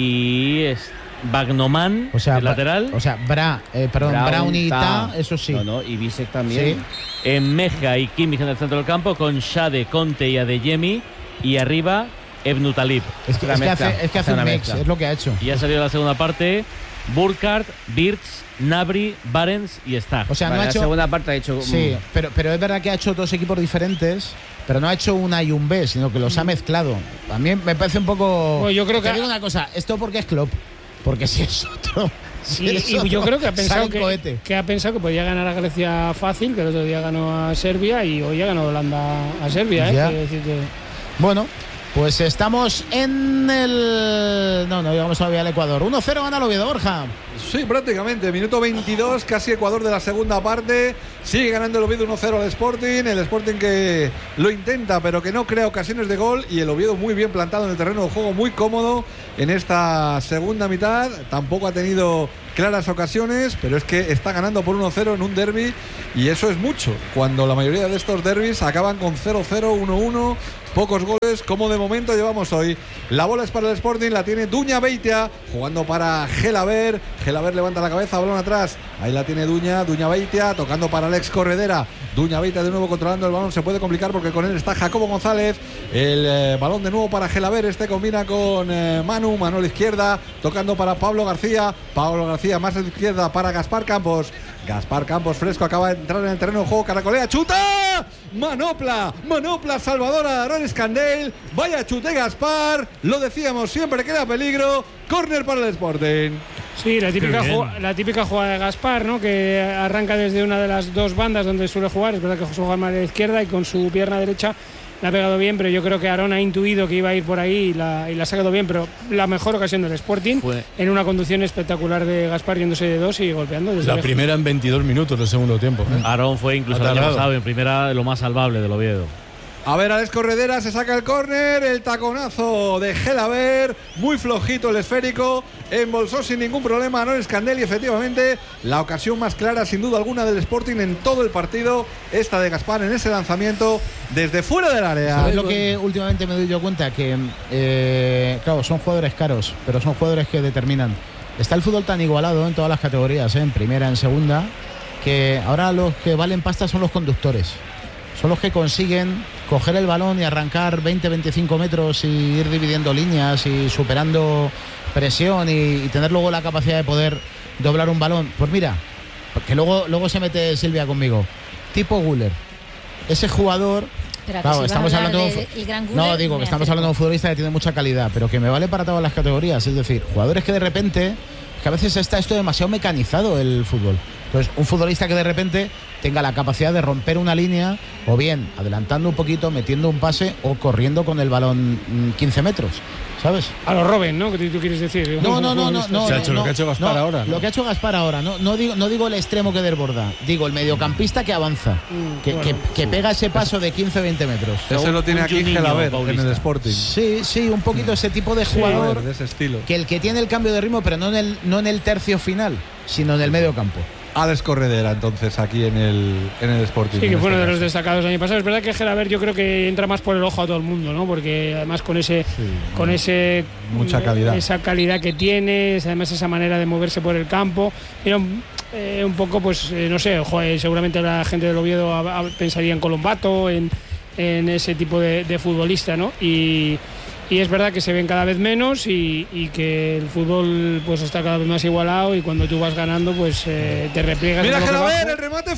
y Bagnoman O sea, el lateral. O sea, Brown y Ta, eso sí. No, y Bisek también. Sí. En Meja y Kimmich en el centro del campo, con Shade, Conte y Adeyemi. Y arriba, Ebnu Talib. Es que Una mezcla, hace hace un una mix, mezcla. es lo que ha hecho. Y ya salió la segunda parte. Burkhardt, Wirtz, Nabri, Barents y Stag. O sea, Vale, no ha la hecho. segunda parte ha hecho. Sí, pero es verdad que ha hecho dos equipos diferentes, pero no ha hecho un A y un B, sino que los ha mezclado. A mí me parece un poco. Bueno, yo creo Te que- digo una cosa, esto porque es Klopp, porque si es otro. Y yo creo que ha pensado sale cohete. que podía ganar a Grecia fácil, que el otro día ganó a Serbia, y hoy ha ganado Holanda a Serbia. Ya. Quiero decir que Bueno, pues estamos en el. No, llegamos todavía al Ecuador. 1-0 gana el Oviedo, Borja. Sí, prácticamente. Minuto 22, casi Ecuador de la segunda parte. Sigue ganando el Oviedo 1-0 al Sporting. El Sporting que lo intenta, pero que no crea ocasiones de gol. Y el Oviedo muy bien plantado en el terreno de juego, muy cómodo en esta segunda mitad. Tampoco ha tenido claras ocasiones, pero es que está ganando por 1-0 en un derbi. Y eso es mucho, cuando la mayoría de estos derbis acaban con 0-0, 1-1. Pocos goles, como de momento llevamos hoy. La bola es para el Sporting, la tiene Duña Beitia, jugando para Gelaber. Gelaber levanta la cabeza, balón atrás. Ahí la tiene Duña Beitia, tocando para Alex Corredera. Duña Beitia de nuevo controlando el balón, se puede complicar porque con él está Jacobo González. El balón de nuevo para Gelaber, este combina con Manu a la izquierda, tocando para Pablo García. Pablo García más a la izquierda para Gaspar Campos. Gaspar Campos fresco, acaba de entrar en el terreno de juego, caracolea, chuta, manopla salvadora de Aaron Scandell, vaya chute Gaspar, lo decíamos, siempre queda peligro, córner para el Sporting. Sí, la típica jugada de Gaspar, ¿no? Que arranca desde una de las dos bandas donde suele jugar. Es verdad que juega más a la izquierda y con su pierna derecha la ha pegado bien, pero yo creo que Aarón ha intuido que iba a ir por ahí y la ha sacado bien. Pero la mejor ocasión del Sporting fue en una conducción espectacular de Gaspar yéndose de dos y golpeando desde la lejos. Primera en 22 minutos del segundo tiempo. Aarón fue incluso el año pasado en primera lo más salvable del Oviedo. A ver, Alex Corredera se saca el córner, el taconazo de Gelabert, muy flojito el esférico, embolsó sin ningún problema a Aarón Escandell y efectivamente la ocasión más clara sin duda alguna del Sporting en todo el partido, esta de Gaspar en ese lanzamiento desde fuera del área. ¿Sabes lo que últimamente me doy yo cuenta? Que, claro, son jugadores caros, pero son jugadores que determinan. Está el fútbol tan igualado en todas las categorías, en primera, en segunda, que ahora los que valen pasta son los conductores. Son los que consiguen coger el balón y arrancar 20-25 metros y ir dividiendo líneas y superando presión y tener luego la capacidad de poder doblar un balón. Pues mira, que luego se mete Silvia conmigo. Tipo Güler. Ese jugador... Claro, estamos hablando de que estamos hablando de un futbolista que tiene mucha calidad, pero que me vale para todas las categorías. Es decir, jugadores que de repente... que a veces está esto demasiado mecanizado el fútbol. Entonces, un futbolista que de repente tenga la capacidad de romper una línea, o bien adelantando un poquito, metiendo un pase o corriendo con el balón 15 metros, ¿sabes? A los Robben, ¿no? ¿Qué tú quieres decir? No. Se ha hecho lo que ha hecho Gaspar ahora. Lo que ha hecho Gaspar ahora. No digo el extremo que desborda, digo el mediocampista que avanza, que pega ese paso de 15-20 metros. Ese lo tiene aquí Gelabert en el Sporting. Sí, un poquito ese tipo de jugador, de ese estilo. Que el que tiene el cambio de ritmo, pero no en el tercio final, sino en el medio campo. Alex Corredera, entonces, aquí en el Sporting. Sí, que fue uno de los destacados el año pasado. Es verdad que Gelabert yo creo que entra más por el ojo a todo el mundo, ¿no? Porque además con mucha calidad. Esa calidad que tiene, además esa manera de moverse por el campo. Era un poco, pues, no sé, seguramente la gente del Oviedo pensaría en Colombato, en ese tipo de futbolista, ¿no? Y es verdad que se ven cada vez menos y que el fútbol pues está cada vez más igualado y cuando tú vas ganando pues te repliegas. ¡Mira Gelabert, el remate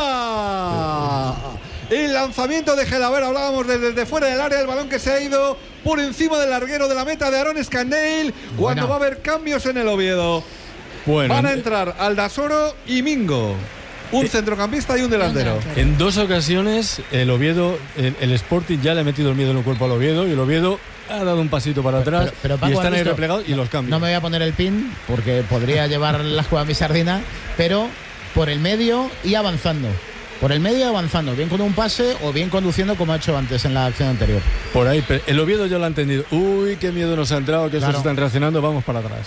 fuera! El lanzamiento de Gelabert, hablábamos desde fuera del área, el balón que se ha ido por encima del larguero de la meta de Aarón Escandell, cuando va a haber cambios en el Oviedo. Van a entrar Aldasoro y Mingo. Un centrocampista y un delantero. En dos ocasiones el Oviedo, el Sporting ya le ha metido el miedo en el cuerpo al Oviedo y el Oviedo ha dado un pasito para atrás pero Paco, y están ahí replegados y los cambios. No me voy a poner el pin porque podría llevar la jugada a mi sardina, pero por el medio y avanzando. Por el medio y avanzando, bien con un pase o bien conduciendo como ha hecho antes en la acción anterior. Por ahí, el Oviedo ya lo ha entendido. Uy, qué miedo nos ha entrado, que estos están reaccionando, vamos para atrás.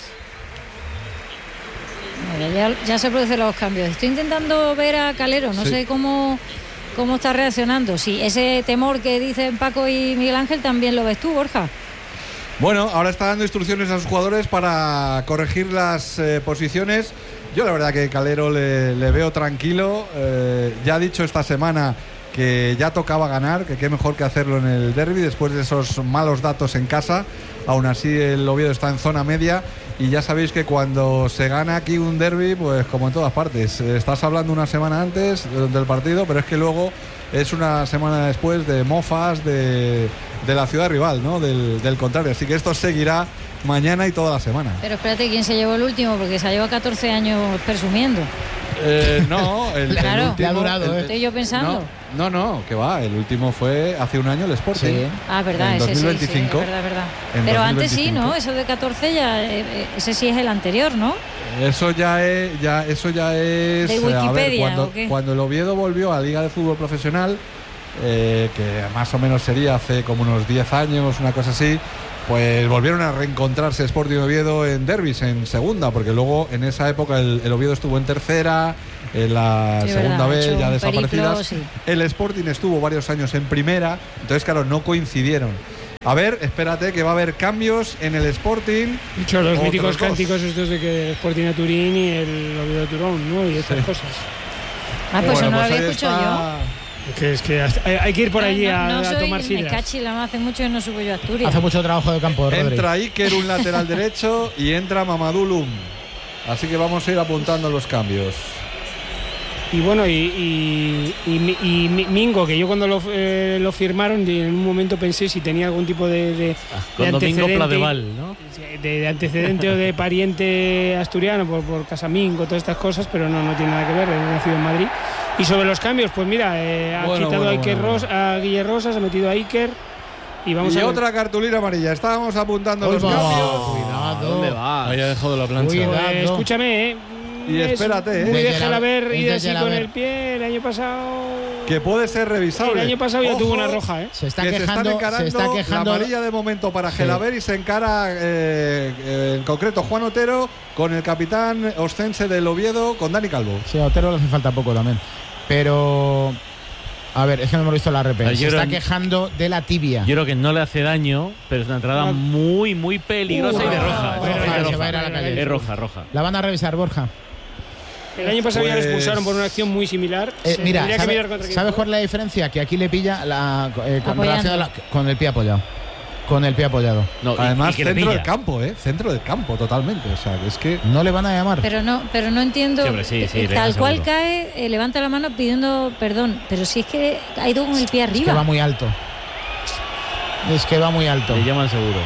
Ya se producen los cambios. Estoy intentando ver a Calero, no sé cómo está reaccionando. Si ese temor que dicen Paco y Miguel Ángel también lo ves tú, Borja. Bueno, ahora está dando instrucciones a sus jugadores para corregir las posiciones. Yo la verdad que Calero le veo tranquilo. Ya ha dicho esta semana que ya tocaba ganar, que qué mejor que hacerlo en el derbi después de esos malos datos en casa. Aún así el Oviedo está en zona media y ya sabéis que cuando se gana aquí un derbi, pues como en todas partes, estás hablando una semana antes del partido, pero es que luego es una semana después de mofas de la ciudad rival, ¿no? Del contrario, así que esto seguirá mañana y toda la semana. Pero espérate, ¿quién se llevó el último? Porque se llevó 14 años presumiendo. No, el claro, último, ha durado, estoy yo pensando. No, que va, el último fue hace un año el Sporting. Sí. Ah, verdad, en ese 2025. sí, verdad. Pero 2025. Antes sí, ¿no? Eso de 14 ya, ese sí es el anterior, ¿no? Eso ya es de Wikipedia, a ver, cuando el Oviedo volvió a la Liga de Fútbol Profesional, que más o menos sería hace como unos 10 años, una cosa así. Pues volvieron a reencontrarse Sporting y Oviedo en derbis, en segunda, porque luego en esa época el Oviedo estuvo en tercera, en la segunda vez ya desaparecidas. Sí. El Sporting estuvo varios años en primera, entonces claro, no coincidieron. A ver, espérate que va a haber cambios en el Sporting. Dicho los míticos cánticos estos de que el Sporting a Turín y el Oviedo a Turón, ¿no? Y estas cosas. Ah, pues bueno, no lo había escuchado yo. Es que hay que ir por allí a tomar sidras. Cachila, hace mucho que no subo yo a Asturias. Hace mucho trabajo de campo, Rodri. Entra Iker, un lateral derecho, y entra Mamadou Loum. Así que vamos a ir apuntando los cambios. Y bueno, y Mingo, que yo cuando lo firmaron, en un momento pensé si tenía algún tipo de Domingo Pladeval, ¿no? De antecedente o de pariente asturiano por Casamingo, todas estas cosas, pero no tiene nada que ver, es nacido en Madrid. Y sobre los cambios, pues mira, ha quitado a Guille Rosas, ha metido a Iker. Y otra cartulina amarilla. Estábamos apuntando los cambios. Cuidado. ¿Dónde vas? Ahí ha dejado la plancha. Escúchame, Y espérate, muy de Gelaber ir así con el pie. El año pasado, que puede ser revisable. El año pasado ya Ojo, tuvo una roja, ¿eh? Se está quejando la amarilla de momento para Gelaber y se encara en concreto Juan Otero con el capitán oscense del Oviedo, con Dani Calvo. Sí, a Otero le hace falta poco también. Pero a ver, es que no hemos visto la RP. Se está quejando de la tibia. Yo creo que no le hace daño, pero es una entrada muy, muy peligrosa y de roja. Se va a ir a la calle. Es roja. La van a revisar, Borja. El año pasado ya le expulsaron por una acción muy similar. Mira, ¿sabes cuál es la diferencia? Que aquí le pilla con el pie apoyado. Con el pie apoyado. No, además, centro del campo, centro del campo totalmente. O sea, es que no le van a llamar. Pero no entiendo. Sí, tal cual cae, levanta la mano pidiendo perdón. Pero si es que ha ido con el pie arriba. Es que va muy alto. Le llaman seguro.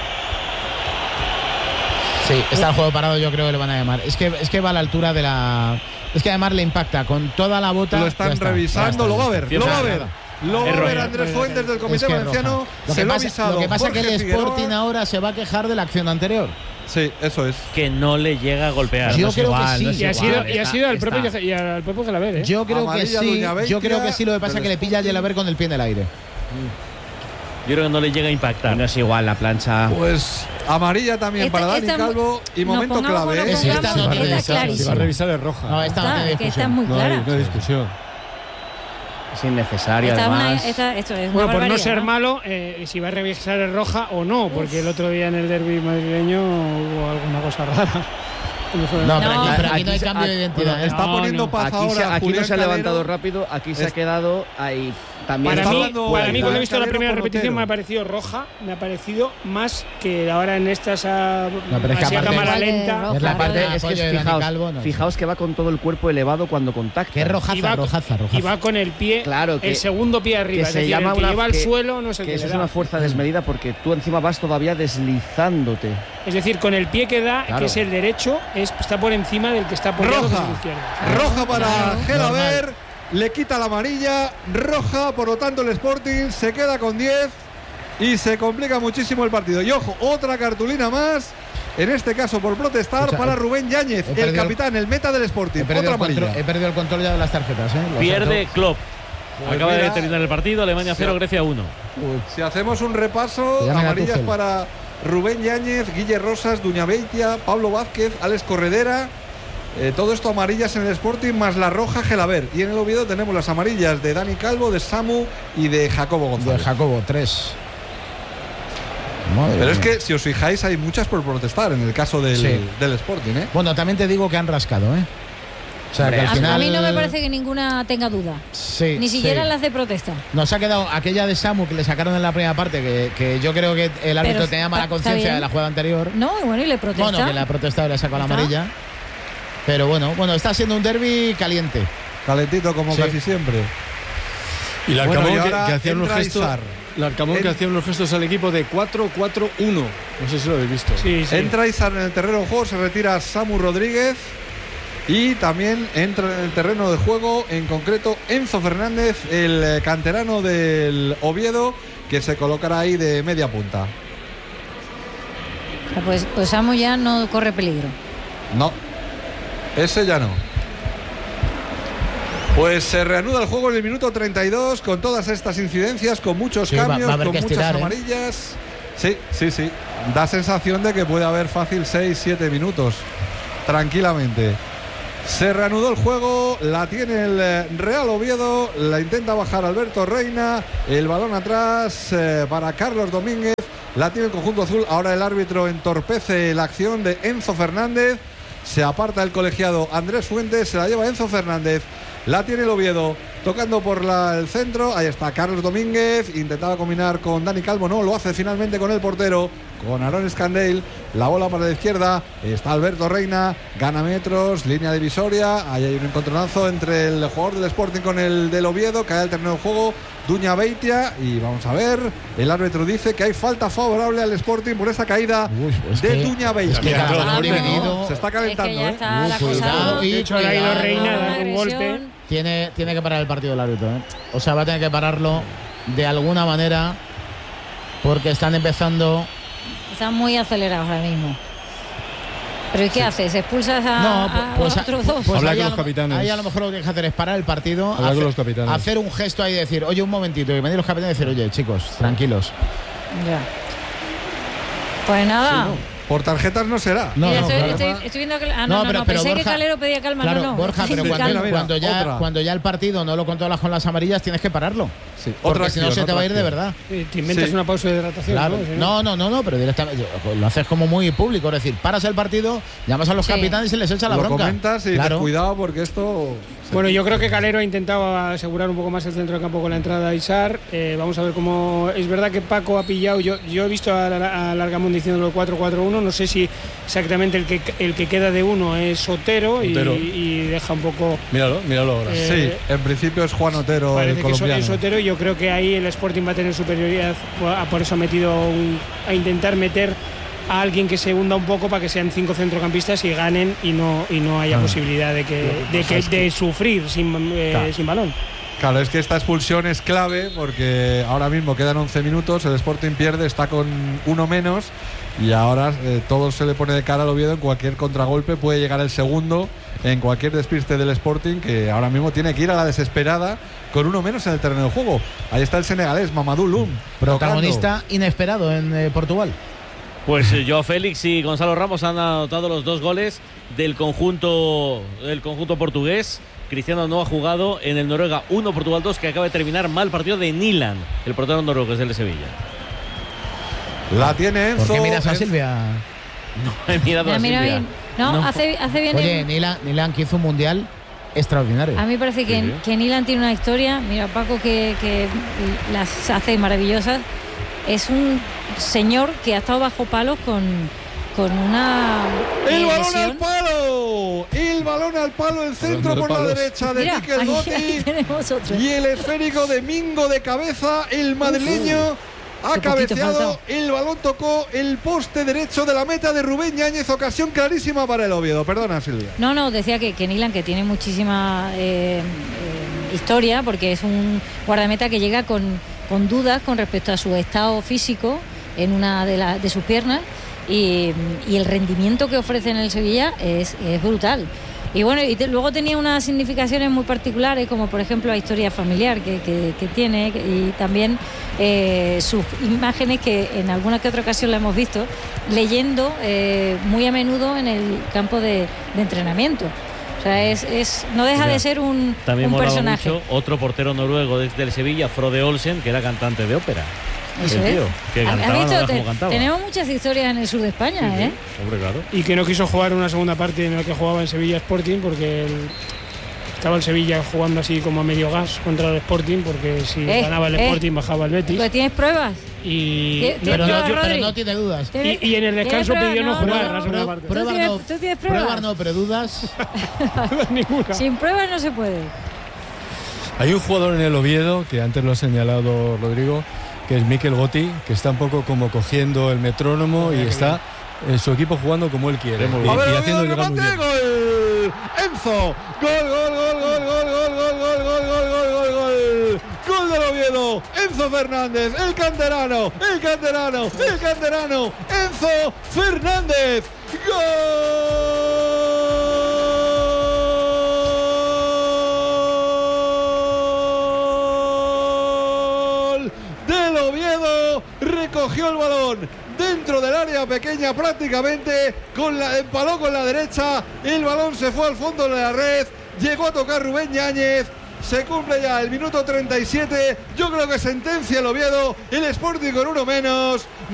Sí, está el juego parado, yo creo que le van a llamar. Es que va a la altura de la. Es que además le impacta con toda la bota. Lo están revisando, lo va a ver. Andrés Fuentes del Comité Valenciano. Lo que pasa es que el Sporting ahora se va a quejar de la acción anterior. Sí, eso es. Que no le llega a golpear. Yo creo que sí. Y ha sido al propio Gelaber, ¿eh? Yo creo que sí. Yo creo que sí. Lo que pasa es que le pilla a Gelaber con el pie en el aire. Yo creo que no le llega a impactar. No es igual la plancha. Pues amarilla también para Dani Calvo y momento clave. Esta no tiene Si va a revisar es roja. No, esta no tiene discusión. Esta es muy clara. No hay discusión. Es innecesaria, además. Esto es por no ser malo, si va a revisar es roja o no, porque el otro día en el derbi madrileño hubo alguna cosa rara. No, pero aquí no hay cambio de identidad. Está poniendo paz ahora. Aquí no se ha levantado rápido, aquí se ha quedado ahí. También para mí, cuando he visto la primera repetición, me ha parecido roja, me ha parecido más que ahora en estas a cámara lenta. Es la parte, es que fijaos que va con todo el cuerpo elevado cuando contacta. Que es rojaza. Y va con el pie, el segundo pie arriba. Que se llama el que lleva al suelo, no sé qué. Eso es una fuerza desmedida porque tú encima vas todavía deslizándote. Es decir, con el pie que da, que es el derecho, está por encima del que está apoyado, que es el izquierdo. Roja para Gelaber. Le quita la amarilla, roja, por lo tanto el Sporting se queda con 10 y se complica muchísimo el partido. Y ojo, otra cartulina más, en este caso por protestar para Rubén Yáñez, el capitán, el meta del Sporting. Otra amarilla. He perdido el control ya de las tarjetas. Pierde Klopp. Acaba de terminar el partido, Alemania 0, Grecia 1. Si hacemos un repaso, amarillas para Rubén Yáñez, Guille Rosas, Duñabeitia, Pablo Vázquez, Alex Corredera. Todo esto amarillas en el Sporting más la roja Gelaber. Y en el Oviedo tenemos las amarillas de Dani Calvo, de Samu y de Jacobo González. De Jacobo, 3. Pero es que si os fijáis hay muchas por protestar en el caso del Sporting, ¿eh? Bueno, también te digo que han rascado, ¿eh? O sea, que al final... A mí no me parece que ninguna tenga duda. Sí, ni siquiera las de protesta. Nos ha quedado aquella de Samu que le sacaron en la primera parte, que yo creo que el árbitro tenía mala conciencia de la jugada anterior. No, bueno, y le protesta. Bueno, que le ha protestado y le ha sacado la amarilla. Pero bueno, está siendo un derbi caliente. Calentito como casi siempre. Y el Arcamón que hacía unos gestos. El Arcamón que hacía unos gestos al equipo de 4-4-1. No sé si lo habéis visto. Sí. Entra Izar en el terreno de juego, se retira Samu Rodríguez. Y también entra en el terreno de juego, en concreto Enzo Fernández, el canterano del Oviedo, que se colocará ahí de media punta. Pues Samu ya no corre peligro. No. Ese ya no. Pues se reanuda el juego en el minuto 32 con todas estas incidencias, con muchos cambios, con muchas amarillas. Sí. Da sensación de que puede haber fácil 6-7 minutos. Tranquilamente. Se reanudó el juego, la tiene el Real Oviedo, la intenta bajar Alberto Reina, el balón atrás para Carlos Domínguez, la tiene el conjunto azul. Ahora el árbitro entorpece la acción de Enzo Fernández. Se aparta el colegiado Andrés Fuentes, se la lleva Enzo Fernández, la tiene el Oviedo, tocando por el centro, ahí está Carlos Domínguez, intentaba combinar con Dani Calvo, no, lo hace finalmente con el portero con Aaron Scandale. La bola para la izquierda, está Alberto Reina, gana metros, línea divisoria. Ahí hay un encontronazo entre el jugador del Sporting con el del Oviedo, cae al terreno de juego Duña Beitia, y vamos a ver, el árbitro dice que hay falta favorable al Sporting por esa caída de Duña Beitia. Se está calentando, de hecho, ha ido Reina, da un golpe. Tiene que parar el partido el árbitro, ¿eh? O sea, va a tener que pararlo de alguna manera, porque están empezando. Están muy acelerados ahora mismo. ¿Pero y qué haces? ¿Expulsas a otros dos? Pues hablar con los capitanes. Ahí a lo mejor lo que tienes que hacer es parar el partido, hablar con los capitanes, hacer un gesto ahí y decir, oye, un momentito, y venir los capitanes y decir, oye, chicos, tranquilos. Ya. Pues nada. Sí, no. Por tarjetas no será. Estoy viendo que. Pero pensé Borja, que Calero pedía calma. Claro, no. Borja, pero cuando ya el partido no lo controlas con las amarillas, tienes que pararlo. Sí, porque si no se te va a ir de verdad. Te inventas una pausa de hidratación. Claro. No, pero directamente lo haces como muy público. Es decir, paras el partido, llamas a los capitanes y les echas la bronca. Lo comentas y dices, cuidado porque esto. Bueno, yo creo que Calero ha intentado asegurar un poco más el centro del campo con la entrada de Isar. Vamos a ver cómo. Es verdad que Paco ha pillado. Yo he visto a Largamón diciéndolo 4-4-1. No sé si exactamente el que queda de uno es Otero. Y deja un poco. Míralo ahora. Sí, en principio es Juan Otero, el colombiano. Es Otero, y yo creo que ahí el Sporting va a tener superioridad. Por eso ha metido a intentar meter a alguien que se hunda un poco para que sean 5 centrocampistas y ganen y no haya posibilidad de sufrir sin balón. Claro, es que esta expulsión es clave porque ahora mismo quedan 11 minutos, el Sporting pierde, está con uno menos y ahora todo se le pone de cara al Oviedo. En cualquier contragolpe puede llegar el segundo, en cualquier despiste del Sporting, que ahora mismo tiene que ir a la desesperada con uno menos en el terreno de juego. Ahí está el senegalés Mamadou Loum, protagonista inesperado en Portugal. Pues Joao Félix y Gonzalo Ramos han anotado los 2 goles del conjunto portugués. Cristiano no ha jugado en el Noruega 1, Portugal 2, que acaba de terminar mal partido de Nilan, el portero noruego del Sevilla. La tiene Enzo. ¿Por qué miras a Silvia? No he mirado a Silvia. No, hace bien. Oye, Nilan que hizo un mundial extraordinario. A mí me parece que Nilan tiene una historia, mira, Paco, que las hace maravillosas. Es un señor que ha estado bajo palos con una ¡el balón lesión. al palo! El balón al palo, el centro por la derecha de Mikel Gotti y el esférico de Mingo de cabeza. El madrileño ha cabeceado, el balón tocó el poste derecho de la meta de Rubén Yáñez. Ocasión clarísima para el Oviedo. Perdona, Silvia. No, decía que Nilan, que tiene muchísima historia, porque es un guardameta que llega con dudas con respecto a su estado físico en una de sus piernas, y el rendimiento que ofrece en el Sevilla es brutal. Y bueno, luego tenía unas significaciones muy particulares, como por ejemplo la historia familiar que tiene, y también sus imágenes que en alguna que otra ocasión la hemos visto leyendo muy a menudo en el campo de entrenamiento. O sea, no deja de ser un personaje. Mucho otro portero noruego desde el Sevilla, Frode Olsen, que era cantante de ópera. Eso es. Que cantaba, tenemos muchas historias en el sur de España, sí. Hombre, claro. Y que no quiso jugar una segunda parte en la que jugaba en Sevilla Sporting, porque estaba el Sevilla jugando así como a medio gas contra el Sporting, porque si ganaba el Sporting bajaba el Betis. ¿Pero tienes pruebas? Pero no tiene dudas. Y en el descanso pidió no jugar la segunda parte. ¿Tú tienes pruebas? Pruebas no, pero dudas. Ninguna. Sin pruebas no se puede. Hay un jugador en el Oviedo, que antes lo ha señalado Rodrigo, que es Mikel Gotti, que está un poco como cogiendo el metrónomo y está en su equipo jugando como él quiere. Y haciendo el gol muy bien. ¡Gol! ¡Enzo! ¡Gol del Oviedo! ¡Enzo Fernández! ¡El canterano! ¡Enzo Fernández! ¡Gol! Recogió el balón dentro del área pequeña prácticamente, empaló con la derecha, el balón se fue al fondo de la red, llegó a tocar Rubén Yáñez. Se cumple ya el minuto 37. Yo creo que sentencia el Oviedo, el Sporting con uno menos.